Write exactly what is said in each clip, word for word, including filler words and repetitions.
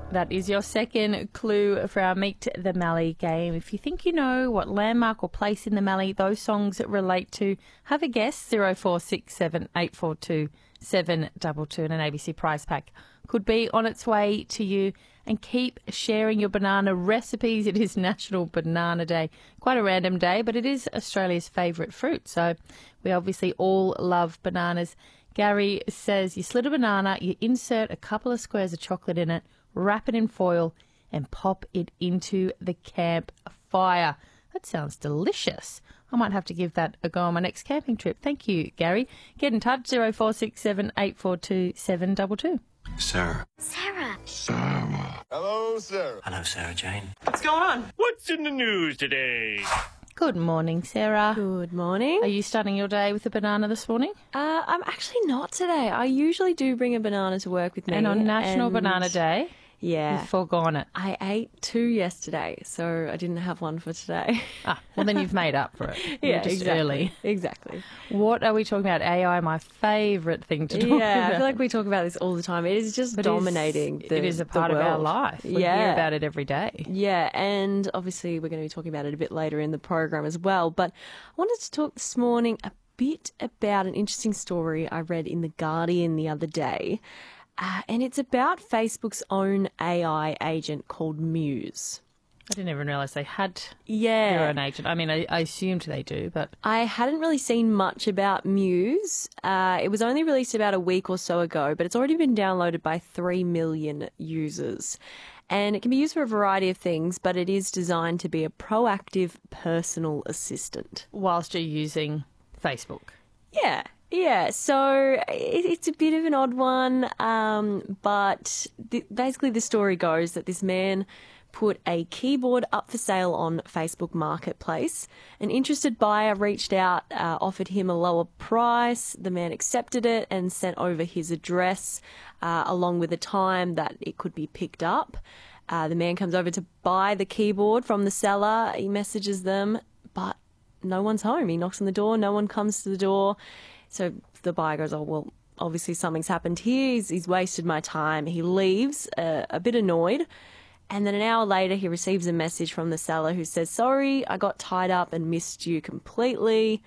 That is your second clue for our Meet the Mallee game. If you think you know what landmark or place in the Mallee those songs relate to, have a guess. zero four six seven eight four two seven two two and an A B C prize pack could be on its way to you. And keep sharing your banana recipes. It is National Banana Day. Quite a random day, but it is Australia's favourite fruit. So we obviously all love bananas. Gary says you slit a banana, you insert a couple of squares of chocolate in it, wrap it in foil and pop it into the campfire. That sounds delicious. I might have to give that a go on my next camping trip. Thank you, Gary. Get in touch, zero four six seven eight four two seven two two. Sarah. Sarah. Sarah. Hello, Sarah. Hello, Sarah Jane. What's going on? What's in the news today? Good morning, Sarah. Good morning. Are you starting your day with a banana this morning? Uh, I'm actually not today. I usually do bring a banana to work with me. And on National and Banana Day, yeah, you've foregone it. I ate two yesterday, so I didn't have one for today. Ah, well, then you've made up for it. You're yeah, just exactly. early. Exactly. What are we talking about? A I, my favourite thing to talk Yeah, about. I feel like we talk about this all the time. It is just But dominating. It is, the, it is a the part of our world. life. We yeah. hear about it every day. Yeah, and obviously we're going to be talking about it a bit later in the program as well. But I wanted to talk this morning a bit about an interesting story I read in The Guardian the other day. Uh, and it's about Facebook's own A I agent called Muse. I didn't even realise they had Yeah. their own agent. I mean, I, I assumed they do, but I hadn't really seen much about Muse. Uh, it was only released about a week or so ago, but it's already been downloaded by three million users. And it can be used for a variety of things, but it is designed to be a proactive personal assistant. whilst you're using Facebook. Yeah, yeah. So it, it's a bit of an odd one, um, but th- basically the story goes that this man put a keyboard up for sale on Facebook Marketplace. An interested buyer reached out, uh, offered him a lower price. The man accepted it and sent over his address uh, along with the time that it could be picked up. Uh, the man comes over to buy the keyboard from the seller. He messages them, but no one's home. He knocks on the door. No one comes to the door. So the buyer goes, oh, well, obviously something's happened here. He's, he's wasted my time. He leaves uh, a bit annoyed. And then an hour later, he receives a message from the seller who says, sorry, I got tied up and missed you completely.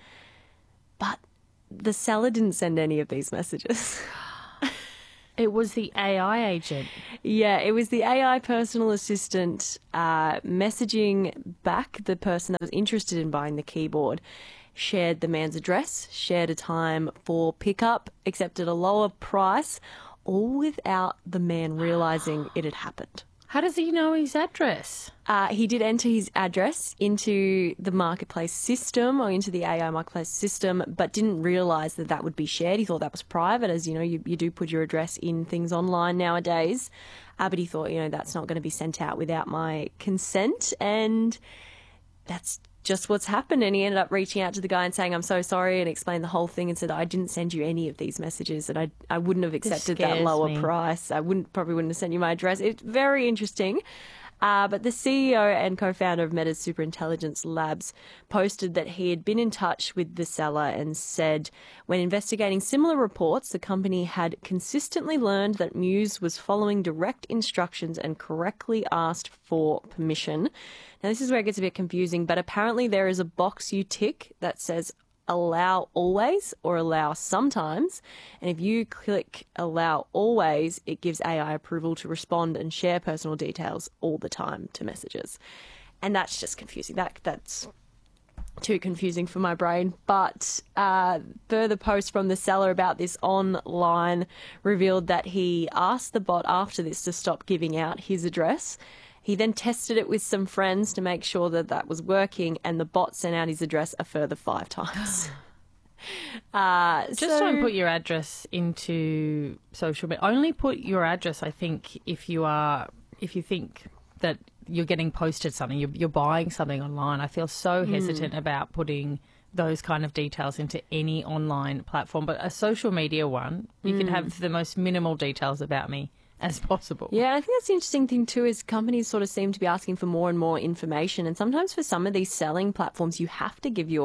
But the seller didn't send any of these messages. It was the A I agent. Yeah, it was the A I personal assistant uh, messaging back the person that was interested in buying the keyboard, shared the man's address, shared a time for pickup, accepted a lower price, all without the man realising it had happened. How does he know his address? Uh, he did enter his address into the marketplace system or into the A I marketplace system, but didn't realise that that would be shared. He thought that was private, as you know, you, you do put your address in things online nowadays. Uh, but he thought, you know, that's not going to be sent out without my consent. And that's just what's happened. And he ended up reaching out to the guy and saying, I'm so sorry, and explained the whole thing and said, I didn't send you any of these messages and I I wouldn't have accepted that scares lower me. price. I wouldn't probably wouldn't have sent you my address. It's very interesting. Uh, but the C E O and co-founder of Meta's Superintelligence Labs posted that he had been in touch with the seller and said when investigating similar reports, the company had consistently learned that Muse was following direct instructions and correctly asked for permission. Now, this is where it gets a bit confusing, but apparently there is a box you tick that says allow always or allow sometimes. And if you click allow always, it gives A I approval to respond and share personal details all the time to messages. And that's just confusing. That That's too confusing for my brain. But uh, further posts from the seller about this online revealed that he asked the bot after this to stop giving out his address. He then tested it with some friends to make sure that that was working, and the bot sent out his address a further five times. uh, Just so, don't put your address into social media. Only put your address, I think, if you are, if you think that you're getting posted something, you're, you're buying something online. I feel so hesitant mm. about putting those kind of details into any online platform. But a social media one, you mm. can have the most minimal details about me as possible. Yeah, I think that's the interesting thing too is companies sort of seem to be asking for more and more information, and sometimes for some of these selling platforms you have to give your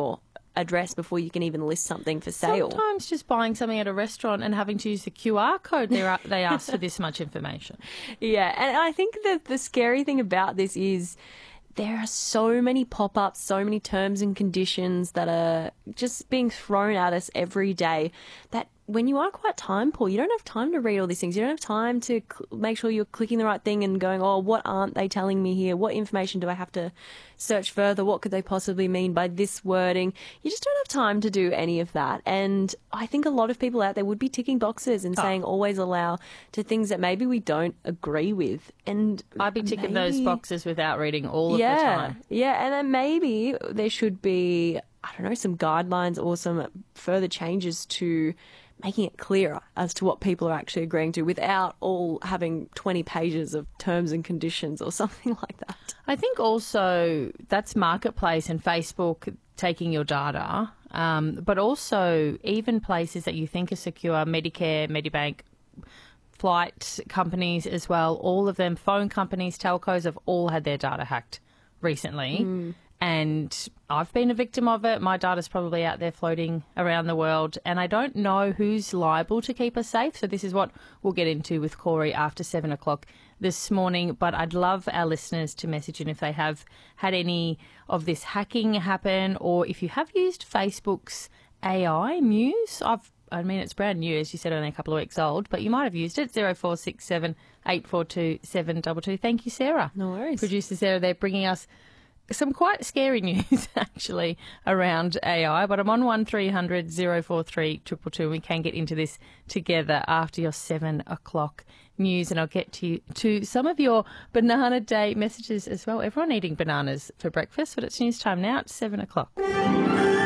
address before you can even list something for sale. Sometimes just buying something at a restaurant and having to use the Q R code, they they ask for this much information. Yeah, and I think that the scary thing about this is there are so many pop-ups, so many terms and conditions that are just being thrown at us every day that when you are quite time poor, you don't have time to read all these things. You don't have time to cl- make sure you're clicking the right thing and going, oh, what aren't they telling me here? What information do I have to search further? What could they possibly mean by this wording? You just don't have time to do any of that. And I think a lot of people out there would be ticking boxes and Oh. saying always allow to things that maybe we don't agree with. And I'd be ticking those maybe- boxes without reading all of yeah, the time. Yeah, and then maybe there should be, I don't know, some guidelines or some further changes to making it clearer as to what people are actually agreeing to without all having twenty pages of terms and conditions or something like that. I think also that's Marketplace and Facebook taking your data, um, but also even places that you think are secure, Medicare, Medibank, flight companies as well, all of them, phone companies, telcos have all had their data hacked recently. Mm. And I've been a victim of it. My data's probably out there floating around the world, and I don't know who's liable to keep us safe. So this is what we'll get into with Corey after seven o'clock this morning. But I'd love our listeners to message in if they have had any of this hacking happen, or if you have used Facebook's A I Muse. I've I mean, it's brand new, as you said, only a couple of weeks old, but you might have used it. zero four six seven, eight four two, seven two two. Thank you, Sarah. No worries. Producer Sarah there, bringing us some quite scary news, actually, around A I. But I'm on one three hundred, zero four three, two two two. We can get into this together after your seven o'clock news, and I'll get to you, to some of your Banana Day messages as well. Everyone eating bananas for breakfast, but it's news time now. It's seven o'clock.